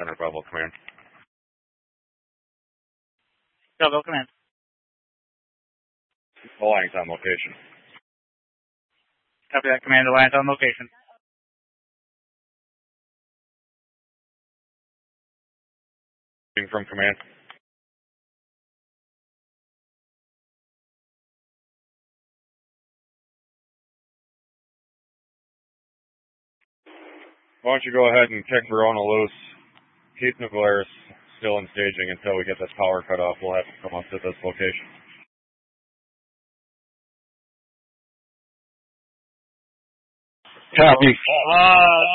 Center Bravo Command. Bravo Command. Alliance on location. Copy that, Command. Alliance on location. From command. Why don't you go ahead and kick Verona loose. Keep Nuclearis still in staging until we get this power cut off. We'll have to come up to this location. Copy.